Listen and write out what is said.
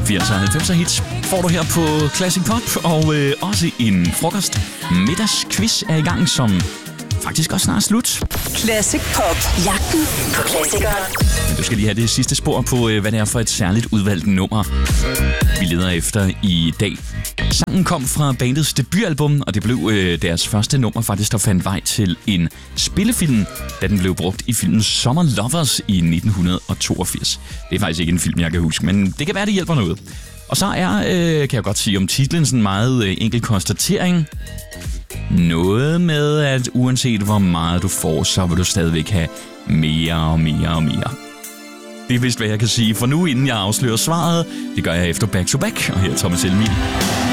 80'er og 90'er hits får du her på Classic Pop, og også en frokost middagsquiz er i gang, som faktisk også snart slut. Classic Pop. Jagten på klassikere. Men du skal lige have det sidste spor på, hvad det er for et særligt udvalgt nummer, vi leder efter i dag. Sangen kom fra bandets debutalbum, og det blev deres første nummer faktisk, der fandt vej til en spillefilm, da den blev brugt i filmen Summer Lovers i 1982. Det er faktisk ikke en film, jeg kan huske, men det kan være, det hjælper noget. Og så er, kan jeg godt sige om titlen, sådan en meget enkel konstatering. Noget med, at uanset hvor meget du får, så vil du stadigvæk have mere og mere og mere. Det er vist, hvad jeg kan sige for nu, inden jeg afslører svaret. Det gør jeg efter Back to Back, og her er Thomas Helmig.